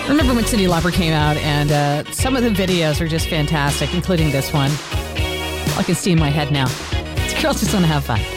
Remember when Cyndi Lauper came out, and some of the videos are just fantastic, including this one. I can see in my head now. Girls just want to have fun.